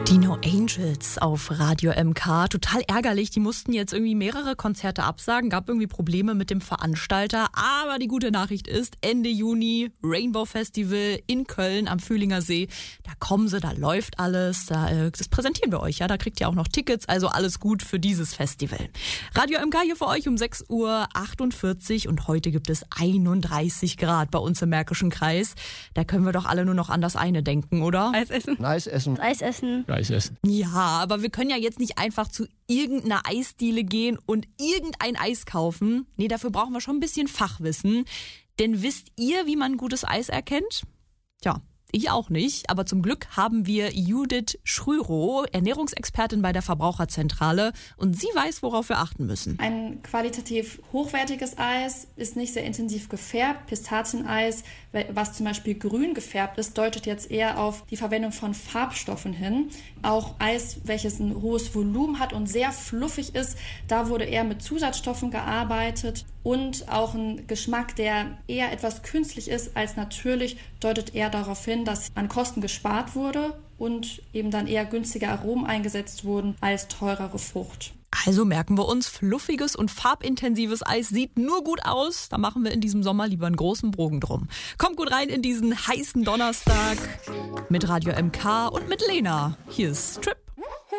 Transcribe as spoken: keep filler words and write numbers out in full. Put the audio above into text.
Die No Angels auf Radio M K. Total ärgerlich. Die mussten jetzt irgendwie mehrere Konzerte absagen. Gab irgendwie Probleme mit dem Veranstalter. Aber die gute Nachricht ist, Ende Juni Rainbow Festival in Köln am Fühlinger See. Da kommen sie, da läuft alles. Da, äh, das präsentieren wir euch, ja. Da kriegt ihr auch noch Tickets. Also alles gut für dieses Festival. Radio M K hier für euch um sechs Uhr achtundvierzig. Und heute gibt es einunddreißig Grad bei uns im Märkischen Kreis. Da können wir doch alle nur noch an das eine denken, oder? Eis essen. Eis essen. Eis essen. Eis essen. Ja, aber wir können ja jetzt nicht einfach zu irgendeiner Eisdiele gehen und irgendein Eis kaufen. Nee, dafür brauchen wir schon ein bisschen Fachwissen. Denn wisst ihr, wie man gutes Eis erkennt? Tja, ich auch nicht, aber zum Glück haben wir Judith Schrürow, Ernährungsexpertin bei der Verbraucherzentrale, und sie weiß, worauf wir achten müssen. Ein qualitativ hochwertiges Eis ist nicht sehr intensiv gefärbt. Pistazieneis, was zum Beispiel grün gefärbt ist, deutet jetzt eher auf die Verwendung von Farbstoffen hin. Auch Eis, welches ein hohes Volumen hat und sehr fluffig ist, da wurde eher mit Zusatzstoffen gearbeitet. Und auch ein Geschmack, der eher etwas künstlich ist als natürlich, deutet eher darauf hin, dass an Kosten gespart wurde und eben dann eher günstige Aromen eingesetzt wurden als teurere Frucht. Also merken wir uns, fluffiges und farbintensives Eis sieht nur gut aus. Da machen wir in diesem Sommer lieber einen großen Bogen drum. Kommt gut rein in diesen heißen Donnerstag mit Radio M K und mit Lena. Hier ist Trip.